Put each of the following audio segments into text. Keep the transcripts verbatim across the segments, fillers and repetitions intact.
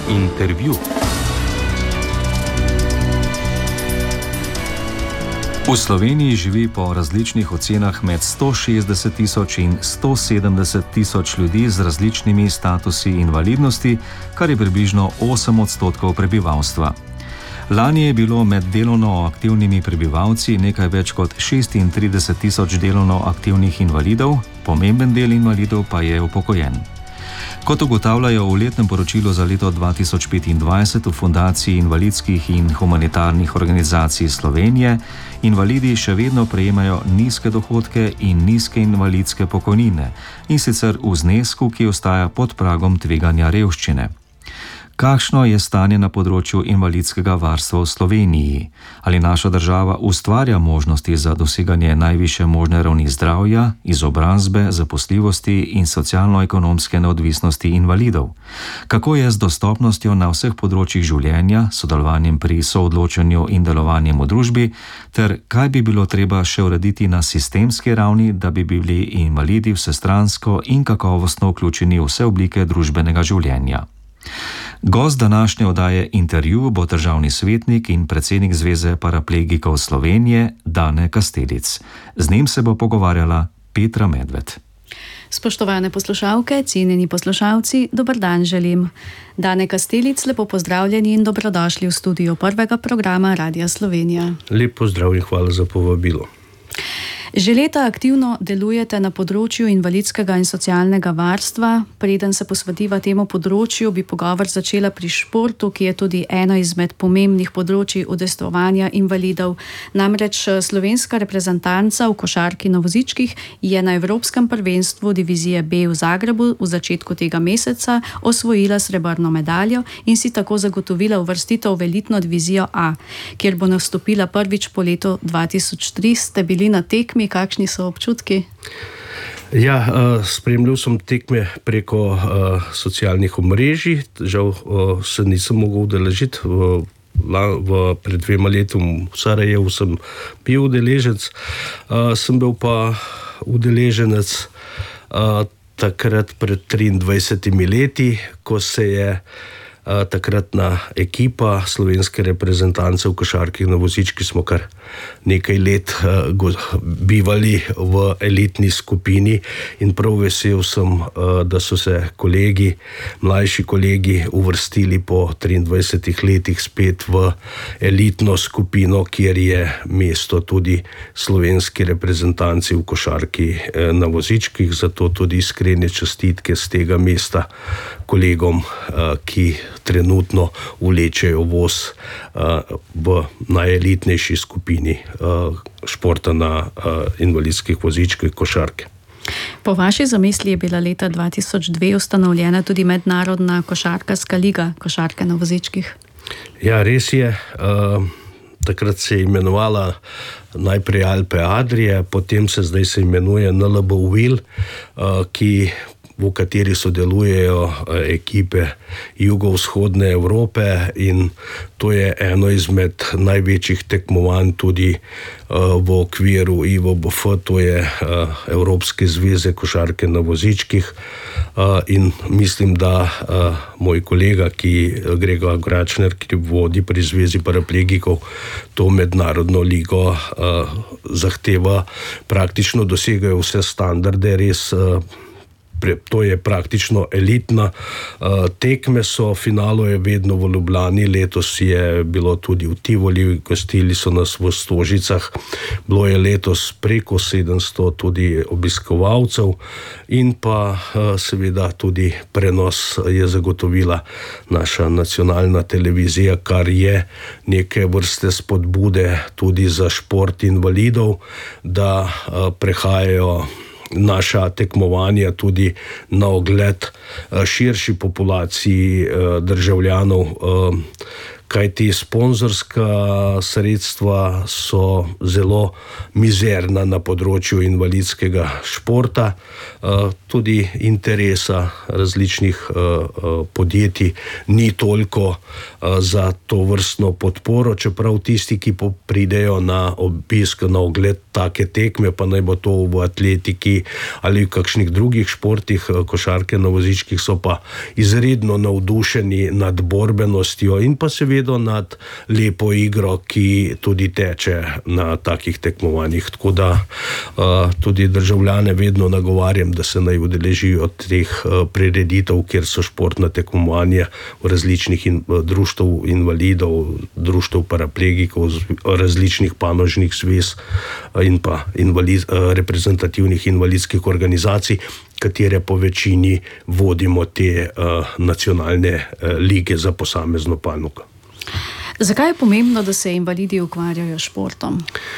Intervju. V Sloveniji živi po različnih ocenah med sto šestdeset tisoč in sto sedemdeset tisoč ljudi z različnimi statusi invalidnosti, kar je približno osem odstotkov prebivalstva. Lani je bilo med delovno aktivnimi prebivalci nekaj več kot šestintrideset tisoč delovno aktivnih invalidov, pomemben del invalidov pa je upokojen. Kot ugotavljajo v letnem poročilu za leto dva tisoč petindvajset v Fundaciji invalidskih in humanitarnih organizacij Slovenije, invalidi še vedno prejemajo nizke dohodke in nizke invalidske pokojnine, in sicer v znesku, ki ostaja pod pragom tveganja revščine. Kakšno je stanje na področju invalidskega varstva v Sloveniji? Ali naša država ustvarja možnosti za doseganje najvišje možne ravni zdravja, izobrazbe, zaposljivosti in socialno-ekonomske neodvisnosti invalidov? Kako je z dostopnostjo na vseh področjih življenja, sodelovanjem pri soodločanju in delovanjem v družbi, ter kaj bi bilo treba še urediti na sistemski ravni, da bi bili invalidi vsestransko in kakovostno vključeni v vse oblike družbenega življenja? Gost današnje oddaje Intervju bo državni svetnik in predsednik Zveze paraplegikov Slovenije Dane Kastelic. Z njim se bo pogovarjala Petra Medved. Spoštovane poslušalke, cenjeni poslušalci, dober dan želim. Dane Kastelic, lepo pozdravljeni in dobrodošli v studiu prvega programa Radia Slovenija. Lep pozdrav in hvala za povabilo. Že leta aktivno delujete na področju invalidskega in socialnega varstva. Preden se posvetiva temu področju, bi pogovor začela pri športu, ki je tudi eno izmed pomembnih področij udejstvovanja invalidov. Namreč slovenska reprezentanca v košarki na vozičkih je na Evropskem prvenstvu divizije B v Zagrebu v začetku tega meseca osvojila srebrno medaljo in si tako zagotovila uvrstitev v elitno divizijo A, kjer bo nastopila prvič po letu dva tisoč tri. Ste bili na tekmi? Kakšni so občutki? Ja, spremljal sem tekme preko socialnih omrežij. Žal se nisem mogel udeležiti. Pred dvema letom v Sarajevu sem bil udeleženec. Sem bil pa udeleženec takrat pred triindvajsetimi leti, ko se je takratna ekipa slovenske reprezentance v košarki na vozički, smo kar nekaj let bivali v elitni skupini in prav vesel sem, da so se kolegi, mlajši kolegi uvrstili po triindvajsetih letih spet v elitno skupino, kjer je mesto tudi slovenski reprezentanci v košarki na vozičkih, zato tudi iskrene čestitke z tega mesta kolegom, ki trenutno vlečejo voz v najelitnejši skupini športa na invalidskih vozičkih košarke. Po vaši zamisli je bila leta dva tisoč dve ustanovljena tudi Mednarodna košarkarska liga košarke na vozičkih. Ja, res je. Takrat se je imenovala najprej Alpe Adrie, potem se zdaj se imenuje N L B Wil, ki v kateri sodelujejo ekipe jugovzhodne Evrope, in to je eno izmed največjih tekmovanj tudi v okviru I V B F, to je Evropske zveze košarke na vozičkih, in mislim, da moj kolega, ki Gregor Gračner, ki vodi pri Zvezi paraplegikov to mednarodno ligo, zahteva, praktično dosegajo vse standarde, res to je praktično elitna. Tekme so, finalo je vedno v Ljubljani, letos je bilo tudi v Tivoli, gostili so nas v Stožicah, bilo je letos preko sedemsto tudi obiskovalcev in pa seveda tudi prenos je zagotovila naša nacionalna televizija, kar je neke vrste spodbude tudi za šport invalidov, da prehajajo naša tekmovanja tudi na ogled širši populaciji državljanov, kajti sponzorska sredstva so zelo mizerna na področju invalidskega športa, tudi interesa različnih podjetij ni toliko za to vrstno podporo, čeprav tisti, ki pridejo na obisk, na ogled take tekme, pa naj bo to v atletiki ali v kakšnih drugih športih, košarke na vozičkih, so pa izredno navdušeni nad borbenostjo in pa seveda nad lepo igro, ki tudi teče na takih tekmovanjih. Tako da tudi državljane vedno nagovarjam, da se naj udeležijo teh prireditev, kjer so športna tekmovanja v različnih in, društev invalidov, društev paraplegikov, različnih panožnih zvez in pa invalid, reprezentativnih invalidskih organizacij, katere po večini vodimo te uh, nacionalne uh, lige za posamezno panogo. Zakaj je pomembno, da se invalidi ukvarjajo s športom?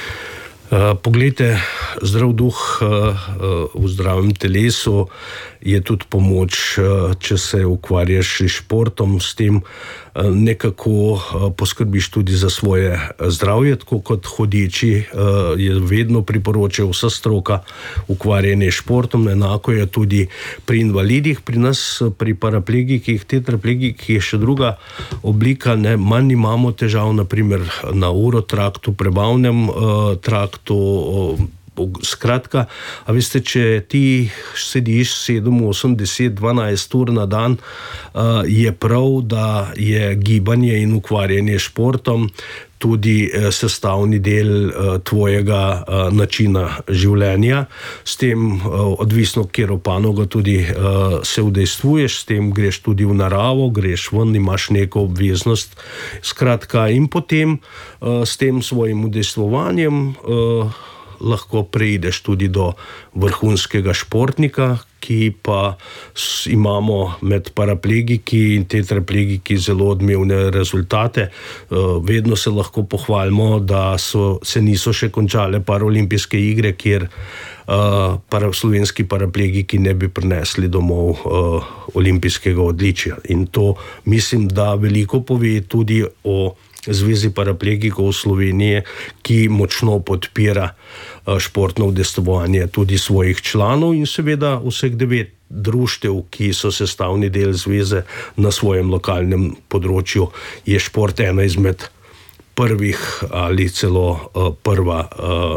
Uh, poglejte, zdrav duh uh, v zdravem telesu je tudi pomoč, uh, če se ukvarjaš s športom, s tem uh, nekako uh, poskrbiš tudi za svoje zdravje, tako kot hodeči uh, je vedno priporočal vsa stroka ukvarjanje s športom, enako je tudi pri invalidih, pri nas, pri paraplegikih, tetraplegikih je še druga oblika, ne, manj imamo težav, naprimer na urotraktu, prebavnem uh, traktu. To, skratka, a veste, če ti sediš sedem, osem, deset, dvanajst ur na dan, je prav, da je gibanje in ukvarjanje s športom tudi sestavni del tvojega načina življenja. S tem, odvisno katero panogo tudi se udejstvuješ, s tem greš tudi v naravo, greš ven, imaš neko obveznost. Skratka, in potem s tem svojim udejstvovanjem lahko preideš tudi do vrhunskega športnika, ki pa imamo med paraplegiki in tetraplegiki zelo odmevne rezultate. Vedno se lahko pohvalimo, da so, se niso še končale paraolimpijske igre, kjer uh, para, slovenski paraplegiki ne bi prinesli domov uh, olimpijskega odličja. In to mislim, da veliko pove tudi o Zvezi paraplegikov Slovenije, ki močno podpira športno udejstvovanje tudi svojih članov in seveda vseh devet društev, ki so sestavni del zveze na svojem lokalnem področju, je šport ena izmed prvih ali celo prva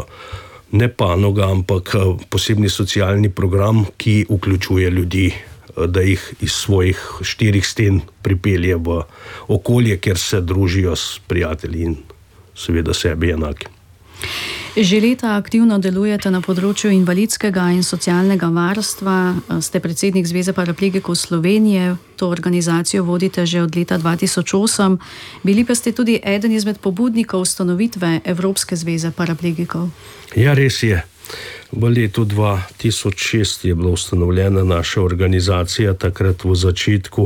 ne panoga, ampak posebni socialni program, ki vključuje ljudi, da jih iz svojih štirih sten pripelje v okolje, kjer se družijo s prijatelji in seveda sebi enaki. Že leta aktivno delujete na področju invalidskega in socialnega varstva, ste predsednik Zveze paraplegikov Slovenije, to organizacijo vodite že od leta dva tisoč osem, bili pa ste tudi eden izmed pobudnikov ustanovitve Evropske zveze paraplegikov. Ja, res je. V letu dva tisoč šest je bila ustanovljena naša organizacija, takrat v začetku,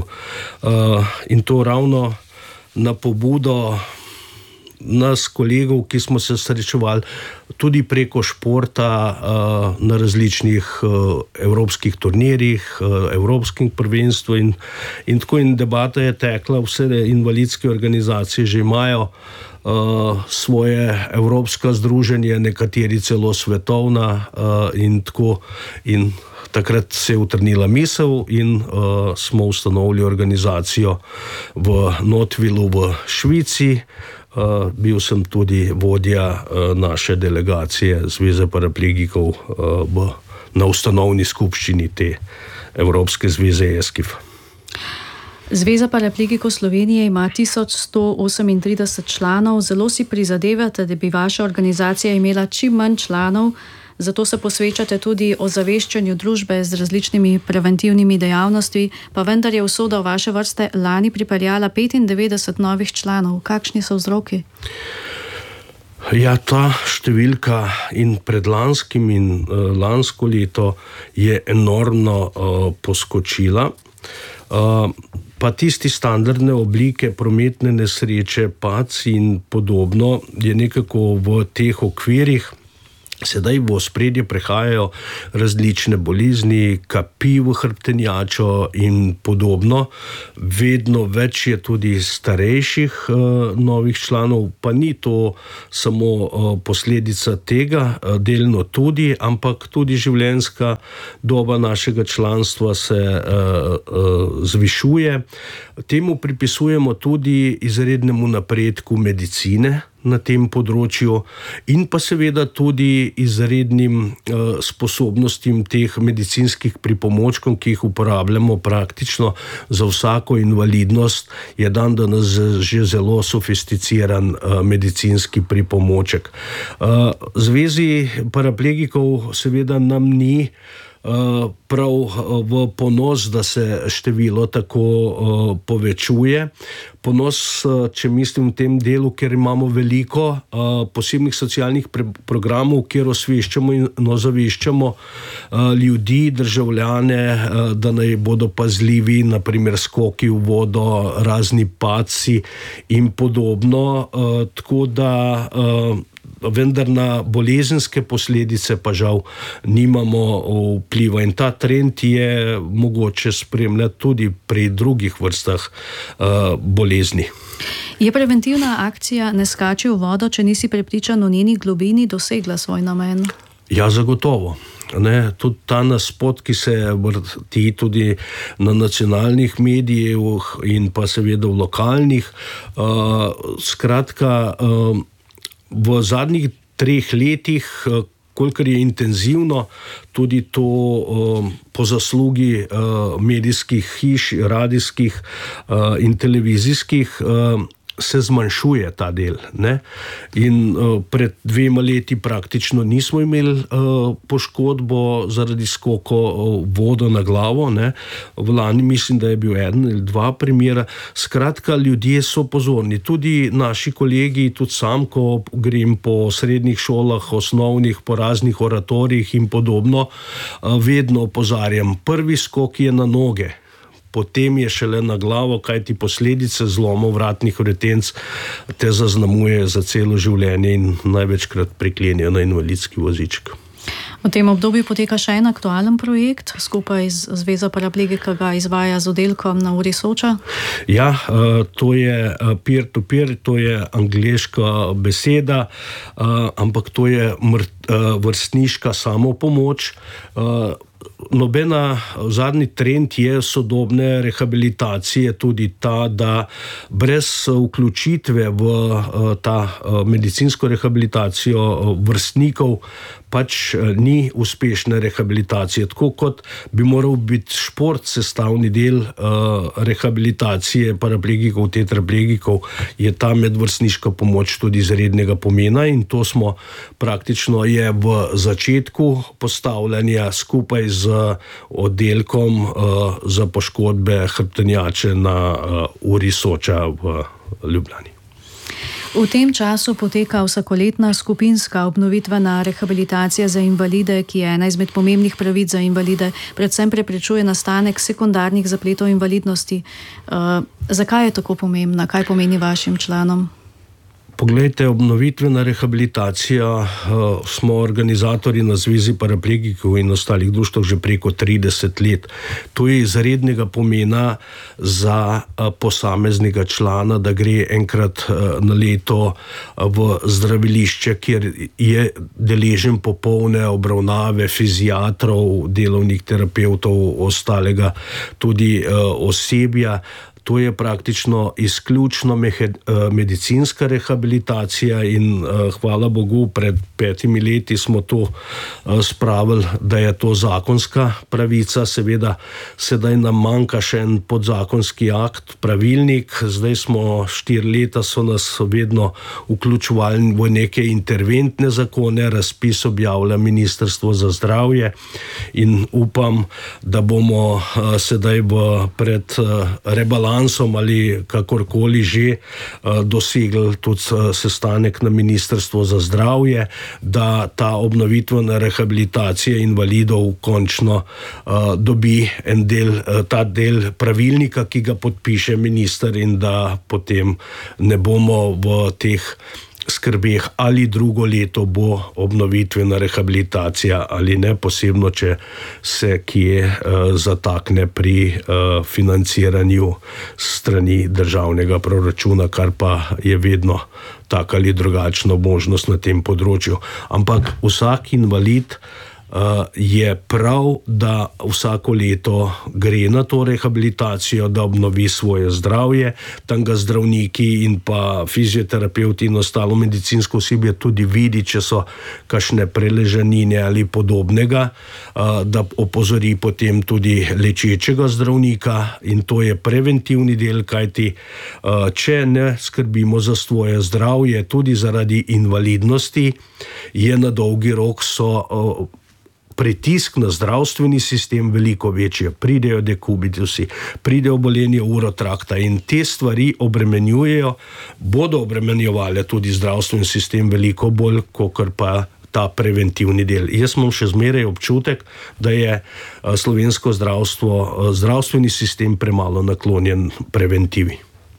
in to ravno na pobudo nas, kolegov, ki smo se srečevali tudi preko športa na različnih evropskih turnirjih, evropskih prvenstv in, in tako in debata je tekla, vse invalidske organizacije že imajo Uh, svoje evropska združenja, nekateri celo svetovna uh, in tako in takrat se je utrnila misel in uh, smo ustanovili organizacijo v Notvilu v Švici. Uh, bil sem tudi vodja uh, naše delegacije Zveze paraplegikov uh, v, na ustanovni skupščini te Evropske zveze E S K I F. Zveza paraplegikov Slovenije ima tisoč sto osemintrideset članov, zelo si prizadevate, da bi vaša organizacija imela čim manj članov, zato se posvečate tudi ozaveščanju družbe z različnimi preventivnimi dejavnostmi, pa vendar je usoda v vaše vrste lani pripeljala petindevetdeset novih članov. Kakšni so vzroki? Ja, ta številka in predlanskim in uh, lansko leto je enormno uh, poskočila. Uh, pa tisti standardne oblike prometne nesreče, pac in podobno je nekako v teh okvirih, Sedaj v ospredje prehajajo različne bolezni, kapi v hrbtenjačo in podobno. Vedno več je tudi starejših uh, novih članov, pa ni to samo uh, posledica tega, uh, delno tudi, ampak tudi življenjska doba našega članstva se uh, uh, zvišuje. Temu pripisujemo tudi izrednemu napredku medicine na tem področju in pa seveda tudi izrednim uh, sposobnostim teh medicinskih pripomočkov, ki jih uporabljamo praktično za vsako invalidnost, je dan danes že zelo sofisticiran uh, medicinski pripomoček. Uh, Zvezi paraplegikov seveda nam ni Uh, prav uh, v ponos, da se število tako uh, povečuje. Ponos, uh, če mislim v tem delu, ker imamo veliko uh, posebnih socialnih pre- programov, kjer osveščamo in ozaveščamo uh, ljudi, državljane, uh, da naj bodo pazljivi, naprimer skoki v vodo, razni padci in podobno. Uh, tako da uh, vendar na bolezenske posledice pa žal nimamo vpliva in ta trend je mogoče spremljati tudi pri drugih vrstah uh, bolezni. Je preventivna akcija Ne skači v vodo, če nisi prepričan o njeni globini, dosegla svoj namen? Ja, zagotovo. Ne, tudi ta naspot, ki se vrti tudi na nacionalnih medijih in pa seveda v lokalnih, uh, skratka, uh, v zadnjih treh letih, kolikor je intenzivno, tudi to um, po zaslugi uh, medijskih hiš, radijskih uh, in televizijskih, uh, se zmanjšuje ta del. Ne? In uh, pred dvema leti praktično nismo imeli uh, poškodbo zaradi skoko uh, vodo na glavo. Ne? V lani mislim, da je bil eden ali dva primera. Skratka, ljudje so pozorni. Tudi naši kolegi, tudi sam, ko grem po srednjih šolah, osnovnih, po raznih oratorijih in podobno, uh, vedno opozarjam. Prvi skok je na noge. Potem je šele na glavo, kajti posledice zlomov vratnih vretenc te zaznamuje za celo življenje in največkrat priklenijo na invalidski voziček. V tem obdobju poteka še en aktualen projekt, skupaj z Zvezo paraplegikov ga izvaja z oddelkom na Uri Soča. Ja, to je peer-to-peer, to je angleška beseda, ampak to je vrstniška samopomoč. Nobena zadnji trend je sodobne rehabilitacije tudi ta, da brez vključitve v ta medicinsko rehabilitacijo vrstnikov pač ni uspešne rehabilitacije. Tako kot bi moral biti šport sestavni del uh, rehabilitacije paraplegikov, tetraplegikov, je ta medvrstniška pomoč tudi izrednega pomena in to smo praktično je v začetku postavljanja skupaj z oddelkom uh, za poškodbe hrbtenjače na uh, Uri Soča v Ljubljani. V tem času poteka vsakoletna skupinska obnovitvena rehabilitacija za invalide, ki je ena izmed pomembnih pravic za invalide, predvsem preprečuje nastanek sekundarnih zapletov invalidnosti. Uh, zakaj je tako pomembna? Kaj pomeni vašim članom? Poglejte, obnovitvena rehabilitacija, smo organizatorji na Zvezi paraplegikov in ostalih društvih že preko trideset let. To je izrednega pomena za posameznega člana, da gre enkrat na leto v zdravilišče, kjer je deležen popolne obravnave fiziatrov, delovnih terapevtov, ostalega tudi osebja. To je praktično izključno medicinska rehabilitacija in hvala Bogu, pred petimi leti smo to spravili, da je to zakonska pravica. Seveda, sedaj nam manjka še en podzakonski akt, pravilnik. Zdaj smo štiri leta, so nas vedno vključovali v neke interventne zakone, razpis objavlja Ministrstvo za zdravje in upam, da bomo sedaj pred rebalansom ali kakorkoli že dosegli tudi sestanek na Ministrstvo za zdravje, da ta obnovitvena rehabilitacija invalidov končno dobi en del, ta del pravilnika, ki ga podpiše minister in da potem ne bomo v teh skrbeh, ali drugo leto bo obnovitvena rehabilitacija ali ne, posebno, če se kje uh, zatakne pri uh, financiranju strani državnega proračuna, kar pa je vedno tak ali drugačno možnost na tem področju. Ampak vsak invalid Uh, je prav, da vsako leto gre na to rehabilitacijo, da obnovi svoje zdravje. Tam ga zdravniki in pa fizioterapeuti in ostalo medicinsko osebje tudi vidi, če so kakšne preležanine ali podobnega, uh, da opozori potem tudi lečečega zdravnika, in to je preventivni del, kajti uh, če ne skrbimo za svoje zdravje, tudi zaradi invalidnosti, je na dolgi rok so uh, pritisk na zdravstveni sistem veliko večje. Pridejo dekubitusi, pridejo obolenje urotrakta in te stvari obremenjujejo, bodo obremenjevale tudi zdravstveni sistem veliko bolj, kot pa ta preventivni del. Jaz imam še zmeraj občutek, da je slovensko zdravstvo, zdravstveni sistem premalo naklonjen preventivi.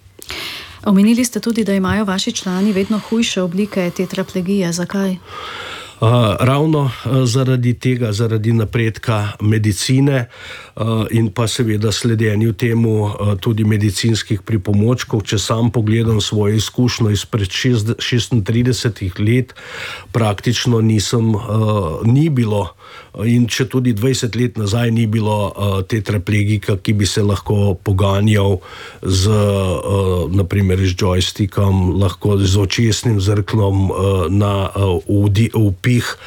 Omenili ste tudi, da imajo vaši člani vedno hujše oblike tetraplegije. Zakaj? Uh, ravno uh, zaradi tega, zaradi napredka medicine uh, in pa seveda sledenju temu uh, tudi medicinskih pripomočkov. Če sam pogledam svojo izkušnjo izpred šestintridesetih let, praktično nisem, uh, ni bilo, in če tudi dvajset let nazaj ni bilo uh, tetraplegika, ki bi se lahko poganjal z, uh, naprimer, z joystickom, lahko z očesnim zrklom uh, na uh, udi, upih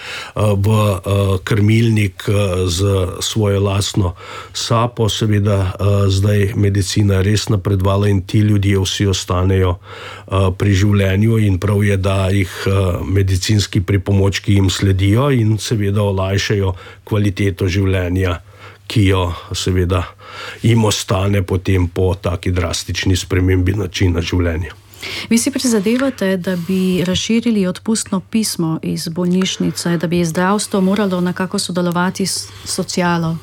v krmilnik z svojo lastno sapo. Seveda zdaj medicina res napredovala in ti ljudje vsi ostanejo pri življenju, in prav je, da jih medicinski pripomočki jim sledijo in seveda olajšajo kvaliteto življenja, ki jo seveda jim ostane potem po taki drastični spremembi načina življenja. Vi si prizadevate, da bi razširili odpustno pismo iz bolnišnice, da bi zdravstvo moralo nekako sodelovati s socialo?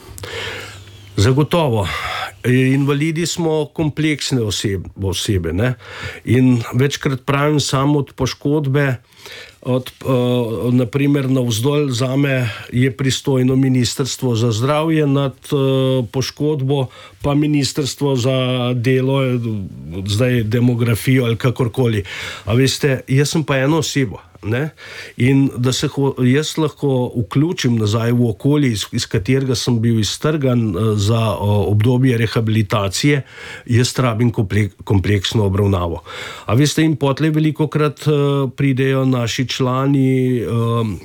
Zagotovo. Invalidi smo kompleksne osebe, osebe, ne? In večkrat pravim, samo od poškodbe, od, uh, naprimer navzdolj, zame je pristojno Ministrstvo za zdravje, nad uh, poškodbo pa Ministrstvo za delo, zdaj demografijo ali kakorkoli. A veste, jaz sem pa eno osebo, ne? In da se ho, jaz lahko vključim nazaj v okolje, iz, iz katerega sem bil iztrgan uh, za uh, obdobje rehabilitacije, jaz rabim komplek, kompleksno obravnavo. A veste, in potlej velikokrat uh, pridejo naši člani um,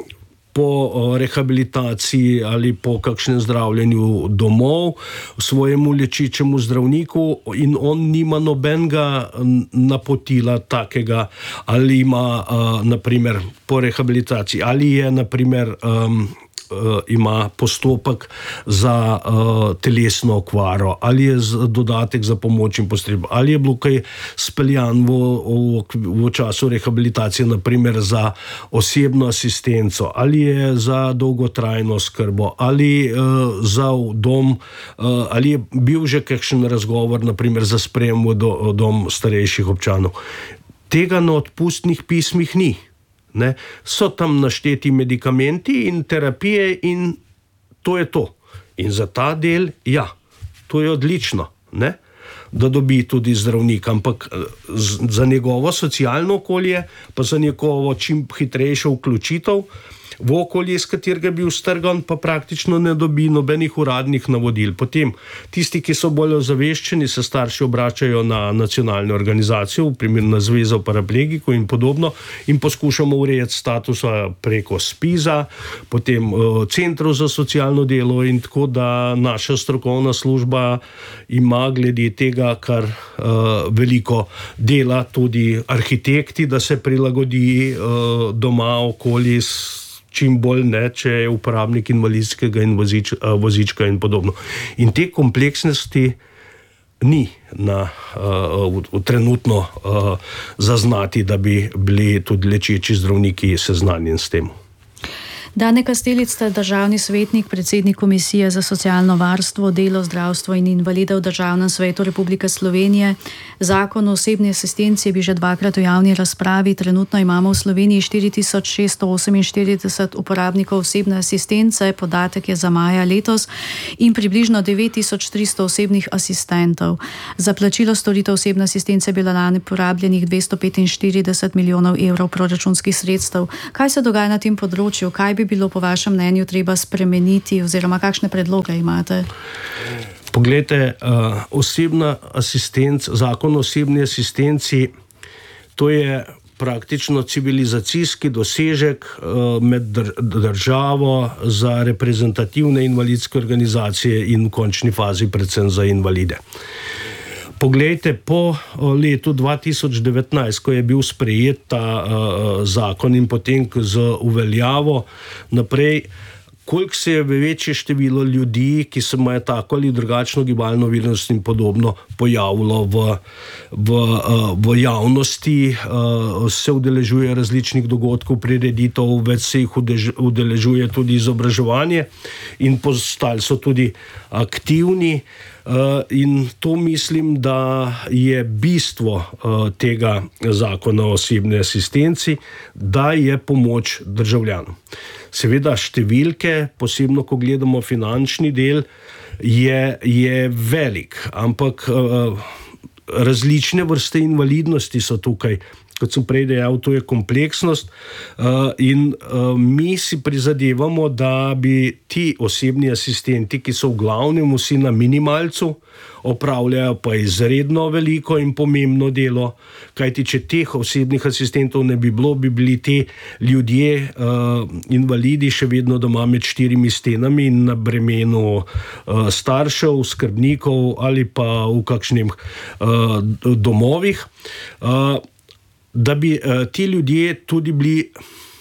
po rehabilitaciji ali po kakšnem zdravljenju domov svojemu lečičemu zdravniku, in on nima nobenega napotila takega, ali ima uh, naprimer po rehabilitaciji, ali je naprimer um, Uh, ima postopek za uh, telesno okvaro, ali je dodatek za pomoč in postreb, ali je bilo kaj speljan v, v, v času rehabilitacije, naprimer za osebno asistenco, ali je za dolgotrajno skrbo, ali uh, za dom, uh, ali je bil že kakšen razgovor, naprimer za sprejem v do, dom starejših občanov. Tega na odpustnih pismih ni. Ne? So tam našteti medikamenti in terapije in to je to. In za ta del, ja, to je odlično, ne? Da dobi tudi zdravnik, ampak z, za njegovo socialno okolje, pa za njegovo čim hitrejšo vključitev v okolje, iz katerega bi ustrgan, pa praktično ne dobi nobenih uradnih navodil. Potem tisti, ki so bolj ozaveščeni, se starši obračajo na nacionalne organizacije, v primer na Zvezo paraplegikov in podobno, in poskušamo urejati statusa preko SPIZ-a, potem uh, centrov za socialno delo, in tako da naša strokovna služba ima glede tega kar uh, veliko dela, tudi arhitekti, da se prilagodi uh, doma okolje čim bolj, ne, če je uporabnik invalidskega in vozič, vozička in podobno. In te kompleksnosti ni na, uh, v, trenutno uh, zaznati, da bi bili tudi lečeči zdravniki seznanjeni s tem. Dane Kastelic ste državni svetnik, predsednik Komisije za socialno varstvo, delo, zdravstvo in invalide v Državnem svetu Republike Slovenije. Zakon o osebni asistenci je bil že dvakrat v javni razpravi. Trenutno imamo v Sloveniji štiri tisoč šeststo oseminštirideset uporabnikov osebne asistence, podatek je za maja letos, in približno devet tisoč tristo osebnih asistentov. Za plačilo storitev osebne asistence je bilo lani porabljenih dvesto petinštirideset milijonov evrov proračunskih sredstev. Kaj se dogaja na tem področju? Kaj bi bilo po vašem mnenju treba spremeniti oziroma kakšne predloge imate? Poglejte, uh, osebna asistenca, zakon o osebni asistenci, to je praktično civilizacijski dosežek uh, med dr- državo za reprezentativne invalidske organizacije in v končni fazi predvsem za invalide. Poglejte, po letu dva tisoč devetnajst, ko je bil sprejet ta uh, zakon in potem z uveljavo naprej, koliko se je večje število ljudi, ki se imajo tako ali drugačno gibalno vidnost in podobno, pojavilo v, v, uh, v javnosti, uh, se udeležuje različnih dogodkov, prireditev, več se jih udež, udeležuje tudi izobraževanje in postali so tudi aktivni. Uh, in to mislim, da je bistvo uh, tega zakona o osebni asistenci, da je pomoč državljanom. Seveda številke, posebno ko gledamo finančni del, je, je velik, ampak uh, različne vrste invalidnosti so tukaj. Kot sem prej dejal, to je kompleksnost uh, in uh, mi si prizadevamo, da bi ti osebni asistenti, ki so v glavnem vsi na minimalcu, opravljajo pa izredno veliko in pomembno delo, kajti če teh osebnih asistentov ne bi bilo, bi bili ti ljudje, uh, invalidi, še vedno doma med štirimi stenami in na bremenu uh, staršev, skrbnikov ali pa v kakšnih uh, domovih. Uh, da bi uh, ti ljudje tudi bili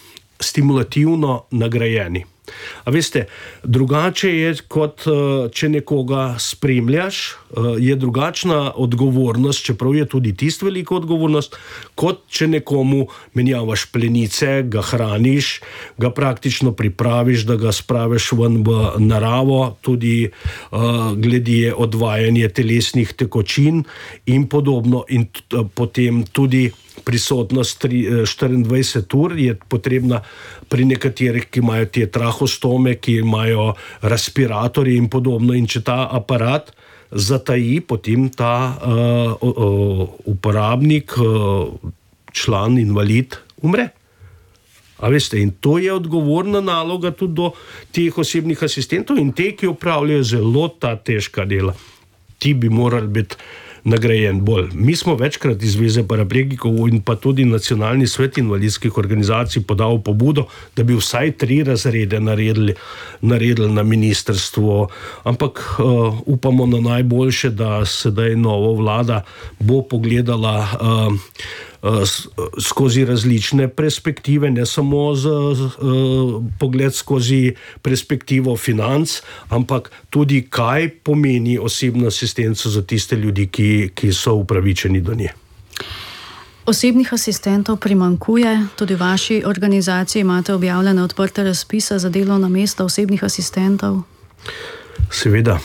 stimulativno nagrajeni. A veste, drugače je, kot uh, če nekoga spremljaš, uh, je drugačna odgovornost, čeprav je tudi tist velika odgovornost, kot če nekomu menjavaš plenice, ga hraniš, ga praktično pripraviš, da ga spraviš ven v naravo, tudi uh, glede odvajanja telesnih tekočin in podobno. In t- potem tudi prisotnost štiriindvajset ur je potrebna pri nekaterih, ki imajo te trahostome, ki imajo respiratorje in podobno. In če ta aparat zataji, potem ta uh, uh, uporabnik, uh, član, invalid, umre. A veste, in to je odgovorna naloga tudi do teh osebnih asistentov in te, ki opravljajo zelo ta težka dela. Ti bi morali biti nagrajen bolj. Mi smo večkrat iz Zveze paraplegikov in pa tudi Nacionalni svet invalidskih organizacij podal pobudo, da bi vsaj tri razrede naredili, naredili na ministrstvu, ampak uh, upamo na najboljše, da sedaj nova vlada bo pogledala uh, skozi različne perspektive, ne samo z, z, uh, pogled skozi perspektivo financ, ampak tudi kaj pomeni osebna asistenca za tiste ljudi, ki, ki so upravičeni do nje. Osebnih asistentov primanjkuje, tudi v vaši organizaciji imate objavljene odprte razpise za delovna mesta osebnih asistentov? Seveda.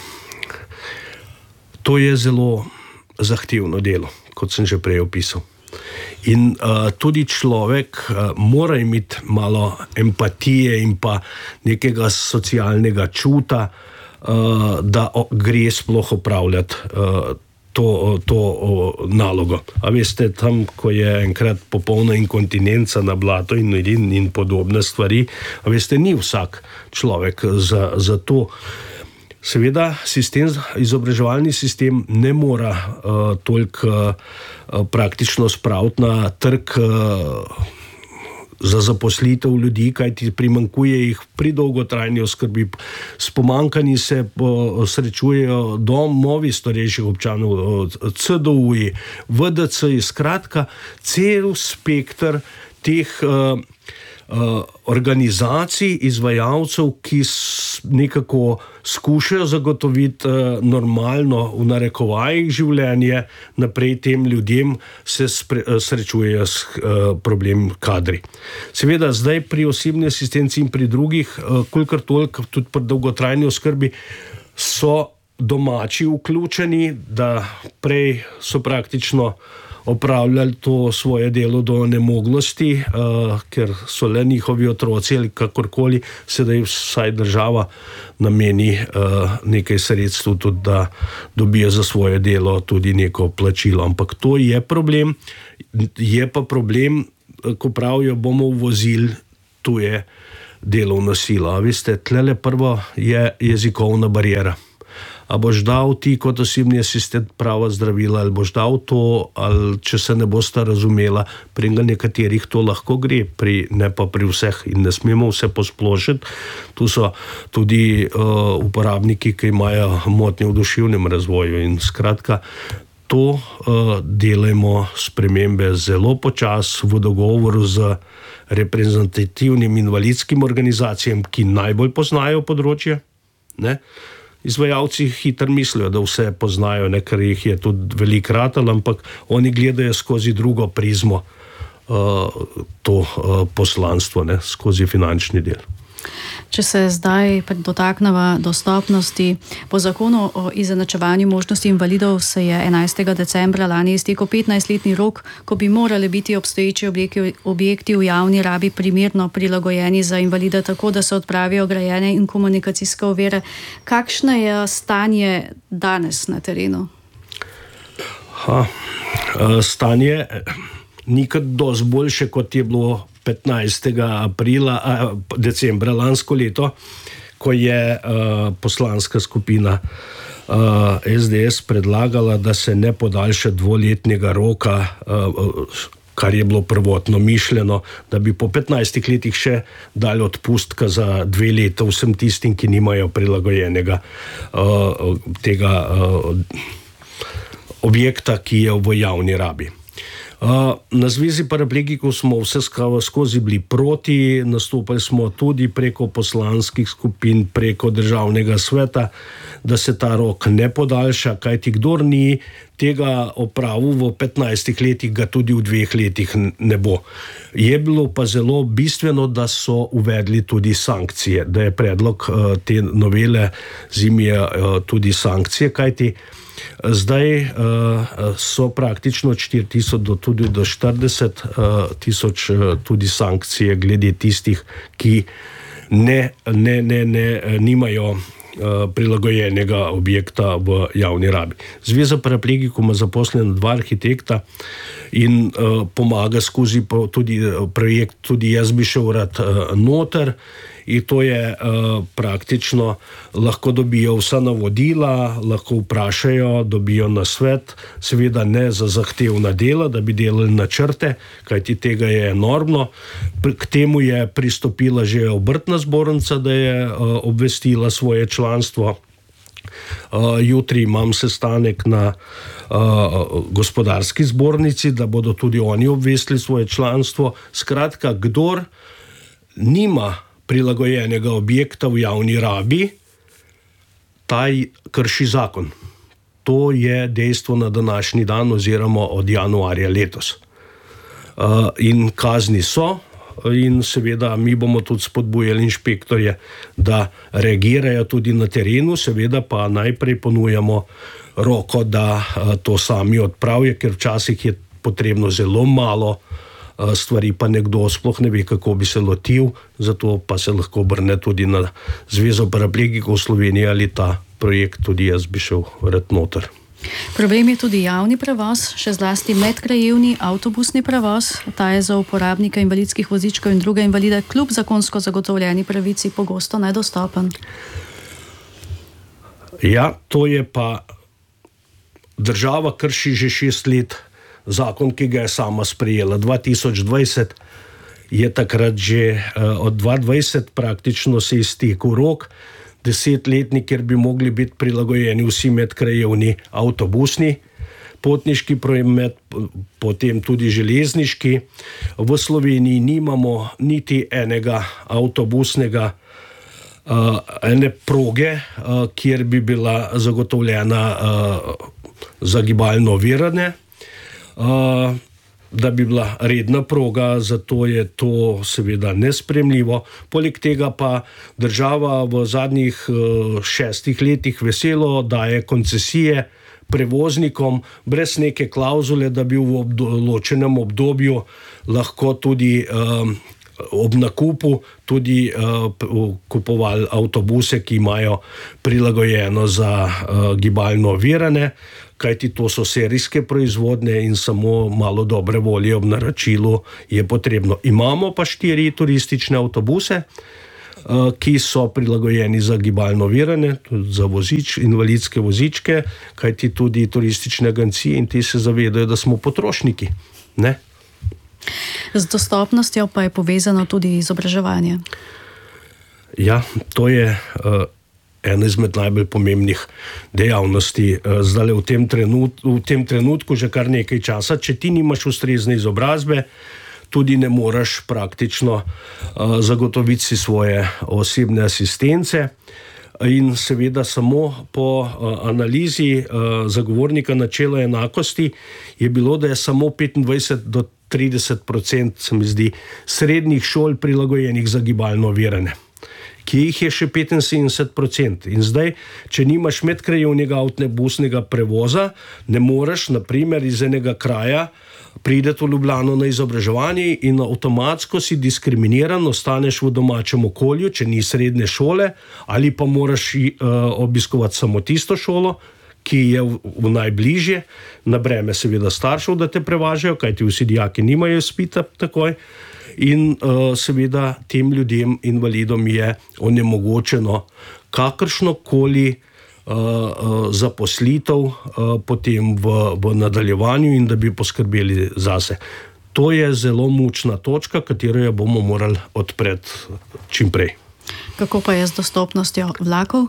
To je zelo zahtevno delo, kot sem že prej opisal. In uh, tudi človek uh, mora imeti malo empatije in pa nekega socialnega čuta, uh, da o, gre sploh opravljati uh, to, to uh, nalogo. A veste, tam, ko je enkrat popolna inkontinenca na blatu in, in, in podobne stvari, a veste, ni vsak človek za, za to. Seveda, sistem, izobraževalni sistem ne mora uh, toliko uh, praktično spraviti na trg uh, za zaposlitev ljudi, kajti primanjkuje jih pri dolgotrajni oskrbi. S pomanjkanji se uh, srečujejo domovi starejših občanov, uh, C D U-ji, V D C-ji, skratka, cel spektr teh uh, organizacij, izvajalcev, ki nekako skušajo zagotoviti normalno v narekovajih življenje naprej tem ljudem, se srečujejo s problem kadri. Seveda zdaj pri osebni asistenci in pri drugih, kolikor toliko tudi pri dolgotrajni oskrbi, so domači vključeni, da prej so praktično opravljali to svoje delo do onemoglosti, uh, ker so le njihovi otroci ali kakorkoli, sedaj vsaj država nameni uh, nekaj sredstv tudi, da dobijo za svoje delo tudi neko plačilo. Ampak to je problem. Je pa problem, ko pravijo, bomo uvozili tuje delovno silo. A veste, tlele prvo je jezikovna bariera. A boš dal ti kot osebni asistent prava zdravila, ali boš dal to, ali če se ne bosta razumela, pri nekaterih to lahko gre, pri, ne pa pri vseh, in ne smemo vse posplošiti. Tu so tudi uh, uporabniki, ki imajo motnje v duševnem razvoju, in skratka, to uh, delajmo spremembe zelo počas v dogovoru z reprezentativnim invalidskim organizacijam, ki najbolj poznajo področje, ne? Izvajalci hitro mislijo, da vse poznajo, ne, ker jih je tudi veliko ratalo, ampak oni gledajo skozi drugo prizmo uh, to uh, poslanstvo, ne, skozi finančni del. Če se zdaj dotakneva dostopnosti, po zakonu o izenačevanju možnosti invalidov se je enajstega decembra lani iztekel petnajstletni rok, ko bi morali biti obstoječi objekti, objekti v javni rabi primerno prilagojeni za invalide, tako da se odpravijo grajene in komunikacijske ovire. Kakšno je stanje danes na terenu? Ha, stanje ni kot dosti boljše, kot je bilo petnajstega aprila, a, decembra lansko leto, ko je uh, poslanska skupina uh, es de es predlagala, da se ne podaljša dvoletnega roka, uh, kar je bilo prvotno mišljeno, da bi po petnajstih letih še dali odpustka za dve leta vsem tistim, ki nimajo prilagojenega uh, tega uh, objekta, ki je v javni rabi. Uh, na Zvezi paraplegikov smo vse skozi bili proti, nastopili smo tudi preko poslanskih skupin, preko državnega sveta, da se ta rok ne podaljša, kajti kdor ni tega opravil v petnajstih letih, ga tudi v dveh letih ne bo. Je bilo pa zelo bistveno, da so uvedli tudi sankcije, da je predlog uh, te novele zimije uh, tudi sankcije, kajti zdaj uh, so praktično štiri tisoč do tudi do štirideset uh, tisoč uh, tudi sankcije glede tistih, ki ne, ne, ne, ne nimajo uh, prilagojenega objekta v javni rabi. Zveza paraplegikov ima zaposlena dva arhitekta in uh, pomaga skozi tudi projekt, tudi jaz bi šel rad uh, noter. In to je uh, praktično, lahko dobijo vsa navodila, lahko vprašajo, dobijo nasvet, seveda ne za zahtevna dela, da bi delali načrte, kajti tega je enormno. K temu je pristopila že obrtna zbornica, da je uh, obvestila svoje članstvo. Uh, jutri imam sestanek na uh, gospodarski zbornici, da bodo tudi oni obvestili svoje članstvo. Skratka, kdor nima prilagojenega objekta v javni rabi, taj krši zakon. To je dejstvo na današnji dan oziroma od januarja letos. Uh, in kazni so, in seveda mi bomo tudi spodbujali inšpektorje, da reagirajo tudi na terenu, seveda pa najprej ponujamo roko, da uh, to sami odpravijo, ker včasih je potrebno zelo malo stvari, pa nekdo sploh ne ve, kako bi se lotil, zato pa se lahko obrne tudi na Zvezo paraplegikov Slovenije ali ta projekt tudi jaz bi šel vred noter. Problem je tudi javni prevoz, še zlasti medkrajevni avtobusni prevoz. Ta je za uporabnike invalidskih vozičkov in druge invalide kljub zakonsko zagotovljeni pravici pogosto nedostopen. Ja, to je pa država krši že šest let zakon, ki ga je sama sprejela. dva tisoč dvajset je takrat že od dva tisoč dvajset praktično se iztekel rok, desetletni, kjer bi mogli biti prilagojeni vsi medkrajevni avtobusni potniški promet, potem tudi železniški. V Sloveniji nimamo niti enega avtobusnega, uh, ene proge, uh, kjer bi bila zagotovljena uh, za gibalno ovirane. Uh, da bi bila redna proga, zato je to seveda nesprejemljivo. Poleg tega pa država v zadnjih uh, šestih letih veselo daje koncesije prevoznikom brez neke klauzule, da bi v določenem obdobju lahko tudi um, ob nakupu tudi uh, kupovali avtobuse, ki imajo prilagojeno za uh, gibalno ovirane, kajti to so serijske proizvodnje in samo malo dobre volje ob naročilu je potrebno. Imamo pa štiri turistične avtobuse, ki so prilagojeni za gibalno ovirane, za vozič, invalidske vozičke, kajti tudi turistične agencije in ti se zavedajo, da smo potrošniki. Ne? Z dostopnostjo pa je povezano tudi izobraževanje. Ja, to je uh, ena izmed najbolj pomembnih dejavnosti. Zdaj v tem, trenut, v tem trenutku že kar nekaj časa, če ti nimaš ustrezne izobrazbe, tudi ne moreš praktično uh, zagotoviti si svoje osebne asistence. In seveda samo po uh, analizi uh, zagovornika načela enakosti je bilo, da je samo petindvajset do trideset procent, se mi zdi, srednjih šol prilagojenih za gibalno ovirane, ki jih je še petinsedemdeset procent. In zdaj, če nimaš medkrajevnega avtobusnega prevoza, ne moreš, na primer, iz enega kraja prideti v Ljubljano na izobraževanje in avtomatsko si diskriminiran, ostaneš v domačem okolju, če ni srednje šole, ali pa moraš uh, obiskovati samo tisto šolo, ki je v, v najbližje, na breme seveda staršev, da te prevažajo, kajti vsi dijaki nimajo izpita takoj. In uh, seveda tem ljudem, invalidom, je onemogočeno kakršnokoli uh, uh, zaposlitev uh, potem v, v nadaljevanju in da bi poskrbeli zase. To je zelo mučna točka, katero jo bomo morali odpreti čim prej. Kako pa je z dostopnostjo vlakov?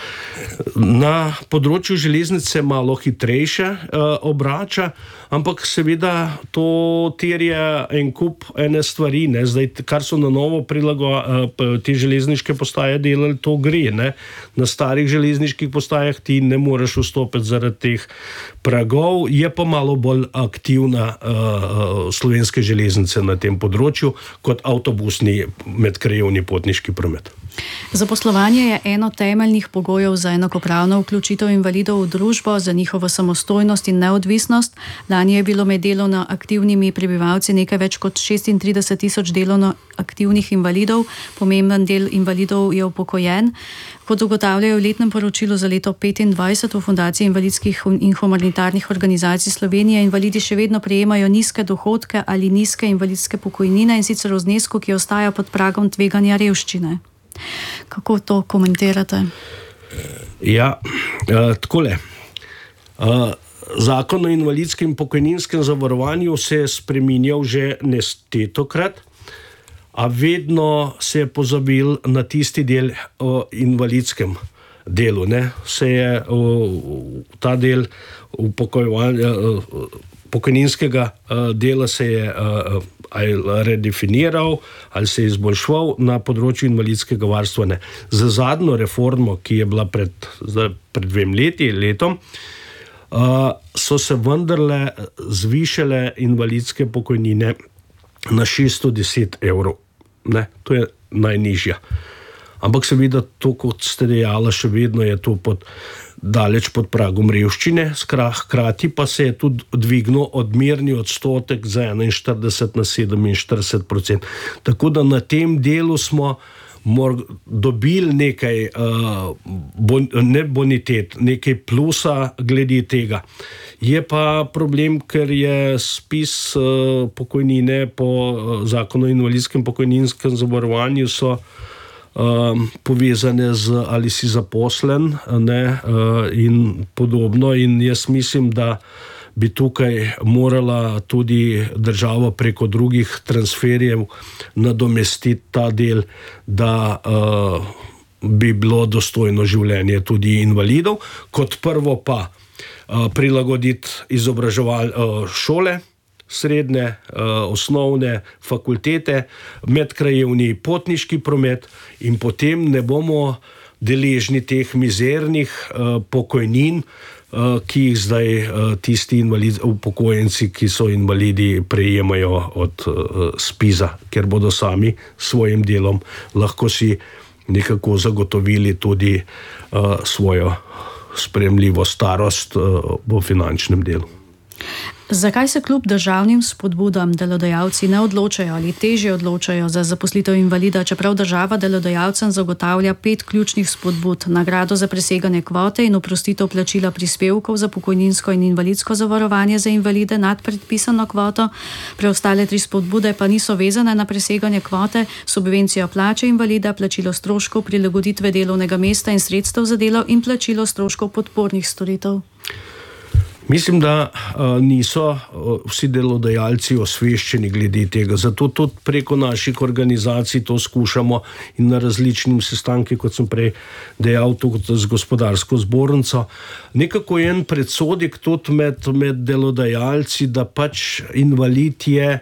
Na področju železnice malo hitrejše uh, obrača, ampak seveda to terja en kup ene stvari. Ne? Zdaj, kar so na novo prilago, uh, te železniške postaje delali, to gre. Ne? Na starih železniških postajah ti ne moreš vstopiti zaradi teh pragov, je pa malo bolj aktivna uh, slovenske železnice na tem področju kot avtobusni medkrajevni potniški promet. Zaposlovanje je eno temeljnih pogojev za enakopravno vključitev invalidov v družbo, za njihovo samostojnost in neodvisnost. Lani je bilo med delovno aktivnimi prebivalci nekaj več kot šestintrideset tisoč delovno aktivnih invalidov. Pomemben del invalidov je upokojen. Kot ugotavljajo v letnem poročilu za leto petindvajset v Fundaciji invalidskih in humanitarnih organizacij Slovenije, invalidi še vedno prejemajo nizke dohodke ali nizke invalidske pokojnine, in sicer v znesku, ki ostaja pod pragom tveganja revščine. Kako to komentirate? Ja, uh, takole. Uh, Zakon o invalidskem in pokojninskem zavarovanju se je spreminjal že nestetokrat, a vedno se je pozabil na tisti del o invalidskem delu. Ne? Se je uh, ta del upokojevanja uh, pokojninskega uh, dela se je uh, ali redefiniral, ali se je izboljšval na področju invalidskega varstva. Ne. Za zadnjo reformo, ki je bila pred, pred dvem leti, letom, uh, so se vendarle zvišale invalidske pokojnine na šeststo deset evrov. Ne, to je najnižja. Ampak seveda to, kot ste dejala, še vedno je to pod daleč pod pragom revščine, hkrati pa se je tudi dvignil odmerni odstotek za enainštirideset na sedeminštirideset procent. Tako da na tem delu smo dobili nekaj uh, bon, ne bonitet, nekaj plusa glede tega. Je pa problem, ker je spis uh, pokojnine po uh, zakonu o invalidskem pokojninskem zavarovanju so Um, povezane z ali si zaposlen, ne, uh, in podobno. In jaz mislim, da bi tukaj morala tudi država preko drugih transferjev nadomestiti ta del, da uh, bi bilo dostojno življenje tudi invalidov. Kot prvo pa prilagoditi izobraževal šole, srednje, osnovne, fakultete, medkrajevni potniški promet in potem ne bomo deležni teh mizernih pokojnin, ki jih zdaj tisti invalid, upokojenci, ki so invalidi, prejemajo od SPIZ-a, ker bodo sami s svojim delom lahko si nekako zagotovili tudi svojo sprejemljivo starost v finančnem delu. Zakaj se kljub državnim spodbudam delodajalci ne odločajo ali težje odločajo za zaposlitev invalida, čeprav država delodajalcem zagotavlja pet ključnih spodbud: nagrado za preseganje kvote in oprostitev plačila prispevkov za pokojninsko in invalidsko zavarovanje za invalide nad predpisano kvoto, preostale tri spodbude pa niso vezane na preseganje kvote, subvencijo plače invalida, plačilo stroškov prilagoditve delovnega mesta in sredstev za delo in plačilo stroškov podpornih storitev? Mislim, da uh, niso uh, vsi delodajalci osveščeni glede tega, zato tudi preko naših organizacij to skušamo in na različnim sestankih, kot sem prej dejal, tudi z gospodarsko zbornico. Nekako je en predsodek tudi med, med delodajalci, da pač invalid je,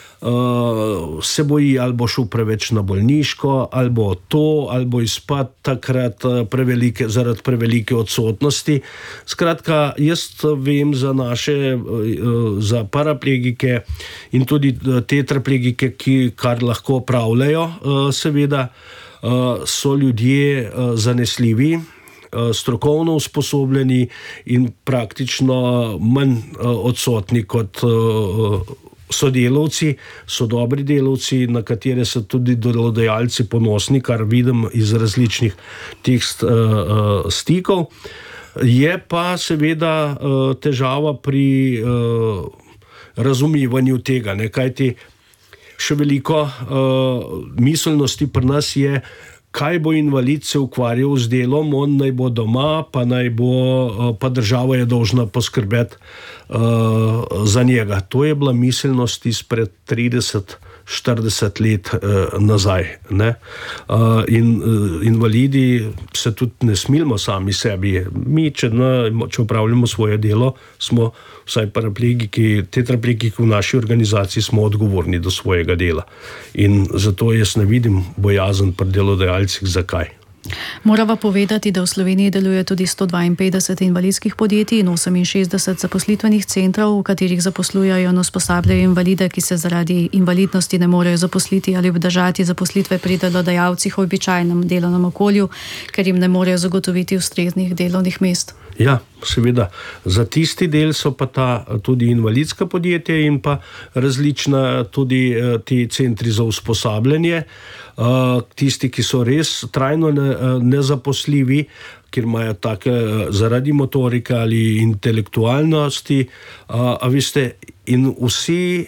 Uh, se boji, ali bo šel preveč na bolniško, ali bo to, ali bo izpad takrat prevelike, zaradi prevelike odsotnosti. Skratka, jaz vem za naše, uh, za paraplegike in tudi tetraplegike, ki kar lahko opravljajo, uh, seveda, uh, so ljudje uh, zanesljivi, uh, strokovno usposobljeni in praktično manj uh, odsotni kot uh, sodelavci, so dobri delavci, na katere so tudi delodajalci ponosni, kar vidim iz različnih teh uh, uh, stikov. Je pa seveda uh, težava pri uh, razumevanju tega, ne? Kajti še veliko uh, miselnosti pri nas je, kaj bo invalid se ukvarjal z delom, on naj bo doma, pa naj bo, pa država je dolžna poskrbeti uh, za njega. To je bila miselnost izpred trideset štirideset let uh, nazaj. Ne? Uh, in uh, invalidi se tudi ne smilimo sami sebi. Mi, če, ne, če upravljamo svoje delo, smo vsaj paraplegiki, tetraplegiki v naši organizaciji smo odgovorni do svojega dela. In zato jaz ne vidim bojazen pri delodajalcih. Zakaj? Morava povedati, da v Sloveniji deluje tudi sto dvainpetdeset invalidskih podjetij in oseminšestdeset zaposlitvenih centrov, v katerih zaposlujajo in usposabljajo invalide, ki se zaradi invalidnosti ne morejo zaposliti ali obdržati zaposlitve pri delodajalcih v običajnem delovnem okolju, ker jim ne morejo zagotoviti ustreznih delovnih mest. Ja, seveda. Za tisti del so pa ta tudi invalidska podjetja in pa različna tudi ti centri za usposabljanje. Tisti, ki so res trajno nezaposljivi, ker imajo take zaradi motorike ali intelektualnosti, a veste, in vsi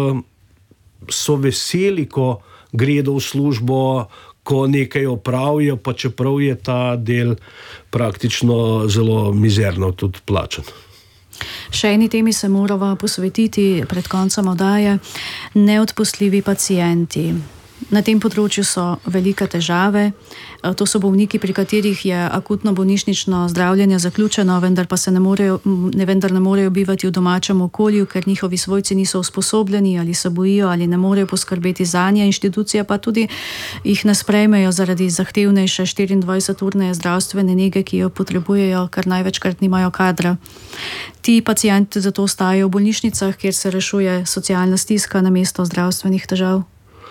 so veseli, ko gredo v službo, ko nekaj opravijo, pa čeprav je ta del praktično zelo mizerno tudi plačan. Še eni temi se moramo posvetiti pred koncem oddaje: neodpustljivi pacienti. Na tem področju so velike težave. To so bolniki, pri katerih je akutno bolnišnično zdravljenje zaključeno, vendar pa se ne morejo, ne, vendar ne morejo bivati v domačem okolju, ker njihovi svojci niso usposobljeni ali se bojijo ali ne morejo poskrbeti zanje. Inštitucije pa tudi jih ne sprejmejo zaradi zahtevnejše štiriindvajseturne zdravstvene nege, ki jo potrebujejo, ker največkrat nimajo kadra. Ti pacienti zato ostajajo v bolnišnicah, kjer se rešuje socialna stiska namesto zdravstvenih težav.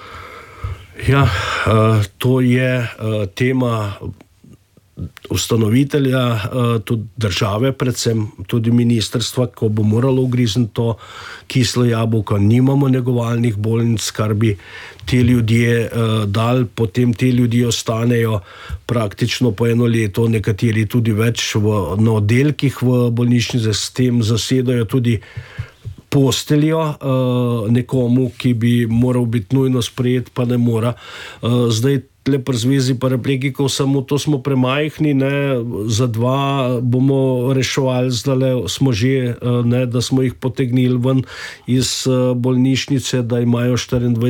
Ja, to je tema ustanovitelja, tudi države, predvsem tudi ministrstva, ko bo moralo ugrizniti to kislo jabolko. Nimamo negovalnih bolnic, kar bi ti ljudje dali, potem ti ljudje ostanejo praktično po eno leto, nekateri tudi več v, na oddelkih v bolnišnici, s tem zasedajo tudi posteljo uh, nekomu, ki bi moral biti nujno sprejet, pa ne mora. Uh, zdaj tle pri Zvezi paraplegikov samo to smo premajhni, ne, za dva bomo reševali, zdaj smo že, uh, ne, da smo jih potegnili ven iz uh, bolnišnice, da imajo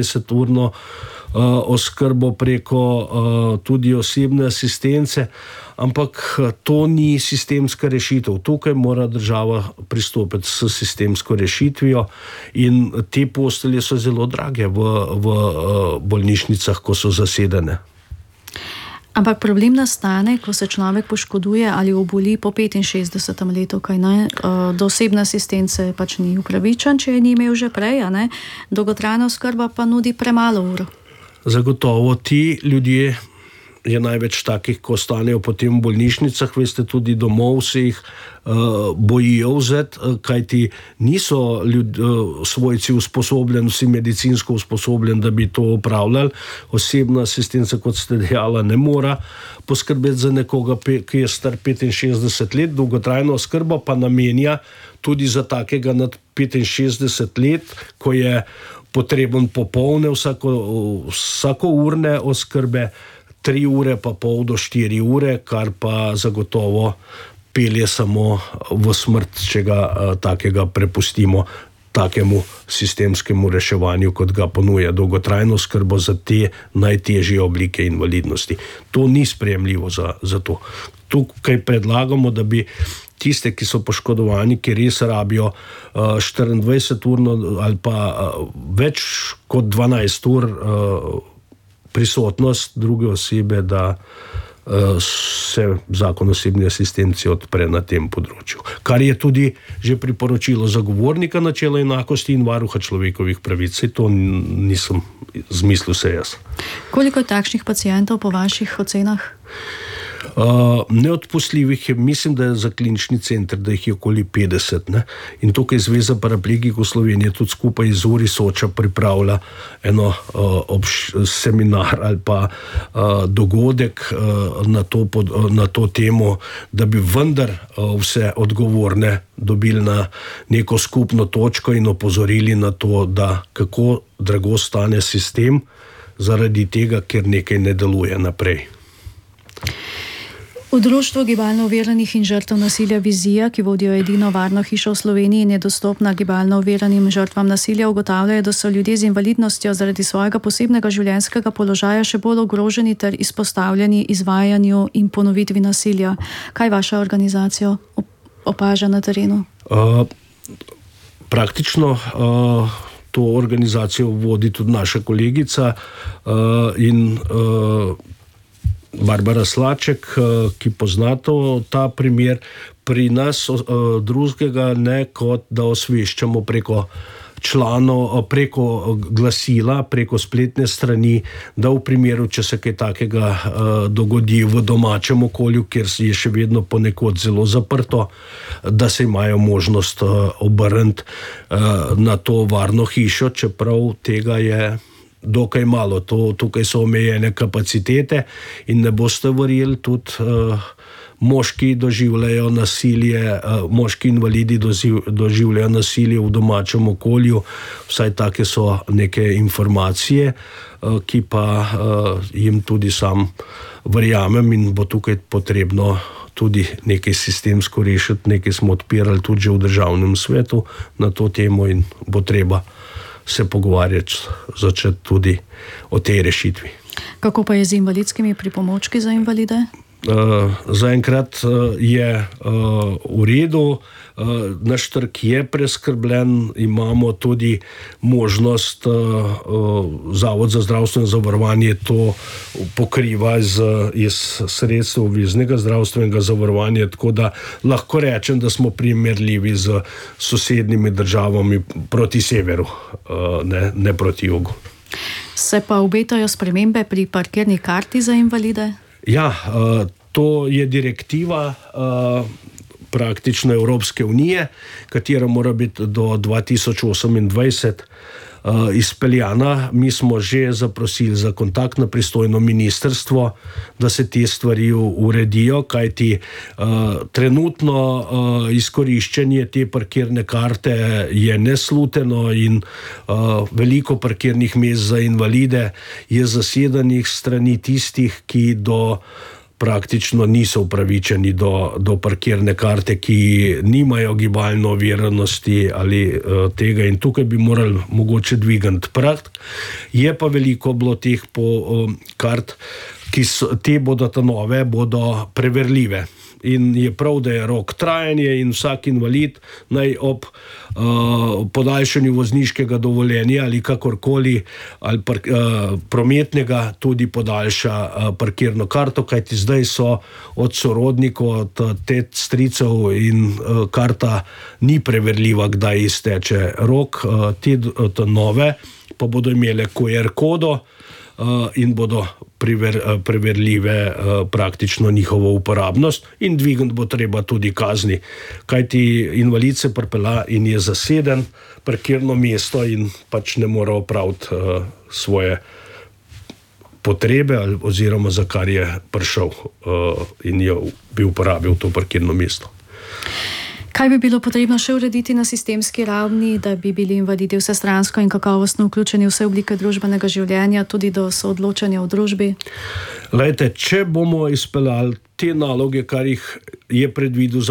štiriindvajseturno uh, oskrbo preko uh, tudi osebne asistence. ampak to ni sistemska rešitev. Tukaj mora država pristopiti s sistemsko rešitvijo in te postelje so zelo drage v, v bolnišnicah, ko so zasedene. Ampak problem nastane, ko se človek poškoduje ali oboli po petinšestdesetem letu, kaj ne? Do osebne asistence pač ni upravičen, če je ni imel že prej, a ne? Dolgotrajna oskrba pa nudi premalo ur. Zagotovo ti ljudje je največ takih, ko ostanejo potem v bolnišnicah, veste, tudi domov se jih uh, bojijo vzeti, kajti niso ljud, uh, svojci usposobljeni, vsi medicinsko usposobljeni, da bi to opravljali. Osebna asistenca, kot ste dejala, ne mora poskrbeti za nekoga, ki je star petinšestdeset let, dolgotrajno oskrbo pa namenja tudi za takega nad petinšestdeset let, ko je potreben popolne vsako, vsako urne oskrbe, tri ure pa pol do štiri ure, kar pa zagotovo pelje samo v smrt, če ga a, takega prepustimo takemu sistemskemu reševanju, kot ga ponuja dolgotrajno oskrbo za te najtežje oblike invalidnosti. To ni sprejemljivo za, za to. Tukaj predlagamo, da bi tiste, ki so poškodovani, ki res rabijo uh, štiriindvajset urno ali pa uh, več kot dvanajst ur uh, prisotnost druge osebe, da uh, se zakon o osebni asistenci odpre na tem področju. Kar je tudi že priporočilo zagovornika načela enakosti in varuha človekovih pravic. To nisem zmislil se jaz. Koliko je takšnih pacientov po vaših ocenah? Uh, neodpustljivih je, mislim, da je za klinični center, da jih je okoli petdeset. Ne? In tukaj Zveza paraplegikov Slovenije tudi skupaj z Uri Soča pripravlja eno uh, obš, seminar ali pa uh, dogodek uh, na, to pod, uh, na to temo, da bi vendar uh, vse odgovorne dobili na neko skupno točko in opozorili na to, da kako drago stane sistem zaradi tega, ker nekaj ne deluje naprej. V društvu gibalno oviranih in žrtev nasilja Vizija, ki vodijo edino varno hišo v Sloveniji in je dostopna gibalno oviranim žrtvam nasilja, ugotavljajo, da so ljudje z invalidnostjo zaradi svojega posebnega življenjskega položaja še bolj ogroženi ter izpostavljeni izvajanju in ponovitvi nasilja. Kaj vaša organizacija opaža na terenu? Uh, praktično uh, to organizacijo vodi tudi naša kolegica uh, in uh, Barbara Slaček, ki pozna to, ta primer. Pri nas drugega ne, kot da osveščamo preko članov, preko glasila, preko spletne strani, da v primeru, če se kaj takega dogodi v domačem okolju, kjer je še vedno ponekod zelo zaprto, da se imajo možnost obrniti na to varno hišo, čeprav tega je dokaj malo. To, tukaj so omejene kapacitete in ne boste verjeli, tudi uh, moški doživljajo nasilje, uh, moški invalidi doziv, doživljajo nasilje v domačem okolju, vsaj take so neke informacije, uh, ki pa uh, jim tudi sam verjamem in bo tukaj potrebno tudi nekaj sistemsko rešiti, nekaj smo odpirali tudi že v državnem svetu na to temo in bo treba se pogovarjati, začeti tudi o tej rešitvi. Kako pa je z invalidskimi pripomočki za invalide? Uh, zaenkrat uh, je uh, v redu, uh, naš trg je preskrbljen, imamo tudi možnost, uh, uh, Zavod za zdravstveno zavarovanje to pokriva z, iz sredstev obveznega zdravstvenega zavarovanja, tako da lahko rečem, da smo primerljivi z sosednjimi državami proti severu, uh, ne, ne proti jugu. Se pa obetajo spremembe pri parkirni karti za invalide? Ja, to je direktiva praktično Evropske unije, katera mora biti do dva tisoč osemindvajset izpeljana. Mi smo že zaprosili za kontakt na pristojno ministrstvo, da se te stvari uredijo, kajti trenutno izkoriščenje te parkirne karte je nesluteno in veliko parkirnih mest za invalide je zasedanih strani tistih, ki do praktično niso upravičeni do, do parkirne karte, ki nimajo gibalno oviranosti ali uh, tega in tukaj bi morali mogoče dvigati prag. Je pa veliko bilo teh po, uh, kart, ki so, te bodo ta nove, bodo preverljive. In je prav, da je rok trajanja in vsak invalid naj ob uh, podaljšanju vozniškega dovoljenja ali kakorkoli ali par, uh, prometnega tudi podaljša uh, parkirno karto, kajti zdaj so od sorodnikov, od tet, stricev in uh, karta ni preverljiva, kdaj izteče rok. Uh, te uh, nove pa bodo imele Q R kodo Uh, in bodo prever, uh, preverljive uh, praktično njihovo uporabnost in dvigniti bo treba tudi kazni, kajti invalid se pripelja in je zaseden parkirno mesto in pač ne more opraviti uh, svoje potrebe ali, oziroma za kar je prišel uh, in je bi uporabil to parkirno mesto. Kaj bi bilo potrebno še urediti na sistemski ravni, da bi bili invalidi vsestransko in kakovostno vključeni v vse oblike družbenega življenja, tudi do soodločanja v družbi? Lejte, če bomo izpeljali te naloge, kar jih je predvidel